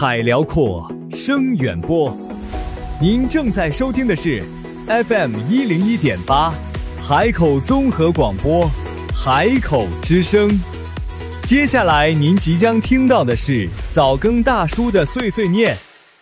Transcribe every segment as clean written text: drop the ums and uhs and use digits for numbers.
海辽阔，声远播。您正在收听的是 FM101.8 海口综合广播，海口之声。接下来您即将听到的是早更大叔的碎碎念。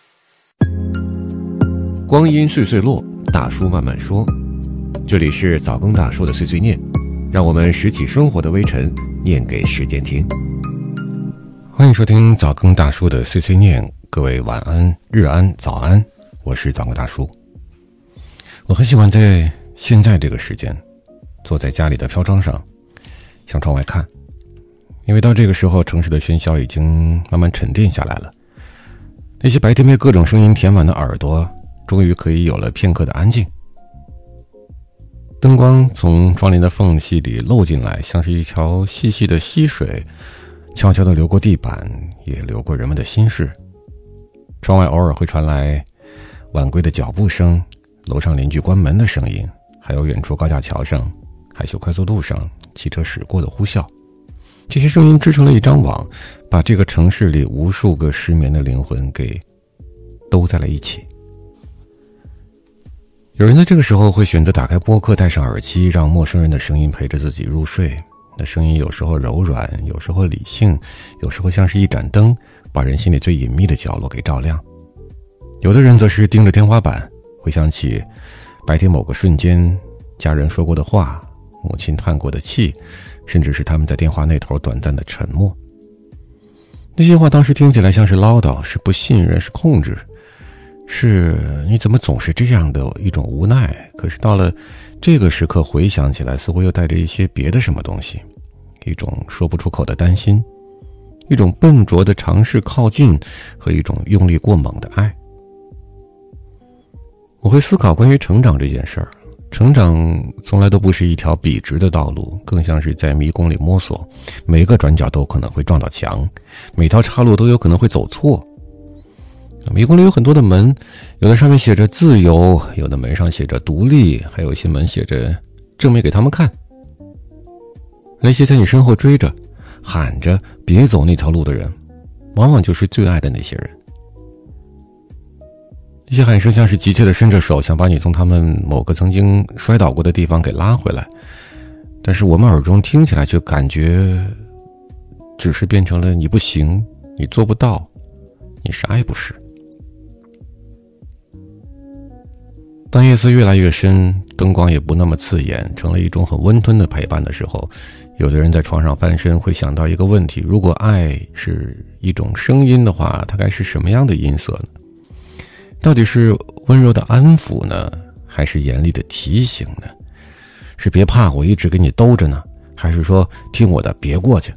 光阴岁岁落，大叔慢慢说。这里是早更大叔的碎碎念，让我们拾起生活的微尘，念给时间听。欢迎收听早更大叔的碎碎念，各位晚安、日安、早安，我是早更大叔。我很喜欢在现在这个时间坐在家里的飘窗上向窗外看，因为到这个时候城市的喧嚣已经慢慢沉淀下来了，那些白天被各种声音填满的耳朵终于可以有了片刻的安静。灯光从窗帘的缝隙里漏进来，像是一条细细的溪水，悄悄地流过地板，也流过人们的心事。窗外偶尔会传来晚归的脚步声，楼上邻居关门的声音，还有远处高架桥上、海秀快速路上汽车驶过的呼啸。这些声音织成了一张网，把这个城市里无数个失眠的灵魂给兜在了一起。有人在这个时候会选择打开播客，戴上耳机，让陌生人的声音陪着自己入睡。那声音有时候柔软，有时候理性，有时候像是一盏灯，把人心里最隐秘的角落给照亮。有的人则是盯着天花板，回想起白天某个瞬间家人说过的话，母亲叹过的气，甚至是他们在电话那头短暂的沉默。那些话当时听起来像是唠叨，是不信任，是控制，是你怎么总是这样的一种无奈。可是到了这个时刻回想起来，似乎又带着一些别的什么东西，一种说不出口的担心，一种笨拙的尝试靠近，和一种用力过猛的爱。我会思考关于成长这件事儿，成长从来都不是一条笔直的道路，更像是在迷宫里摸索，每个转角都可能会撞到墙，每条岔路都有可能会走错。迷宫里有很多的门，有的上面写着自由，有的门上写着独立，还有一些门写着正面给他们看。那些在你身后追着喊着别走那条路的人，往往就是最爱的那些人。那些喊声像是急切地伸着手，想把你从他们某个曾经摔倒过的地方给拉回来，但是我们耳中听起来却感觉只是变成了你不行，你做不到，你啥也不是。当夜色越来越深，灯光也不那么刺眼，成了一种很温吞的陪伴的时候，有的人在床上翻身会想到一个问题：如果爱是一种声音的话，它该是什么样的音色呢？到底是温柔的安抚呢，还是严厉的提醒呢？是别怕我一直给你兜着呢，还是说听我的别过去？